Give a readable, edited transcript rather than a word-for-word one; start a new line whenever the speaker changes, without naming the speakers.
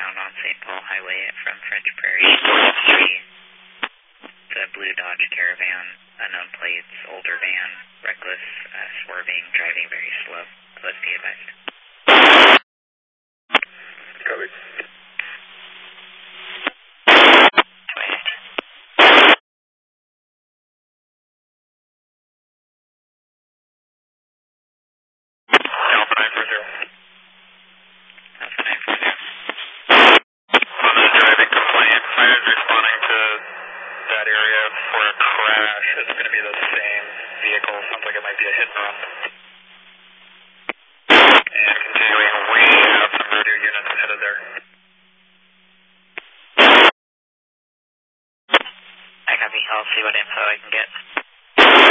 southbound on St. Paul Highway from French Prairie Street. The blue Dodge Caravan, unknown plates, older van, reckless, swerving, driving very slow. Let's be advised.
Copy. Alpha 940.
Alpha 940.
On the driving complaint, fire is responding to that area for a crash. It's going to be the same vehicle. Sounds like it might be a hit and run. And continuing, we have some radio units headed there.
I copy. I'll see what info I can get.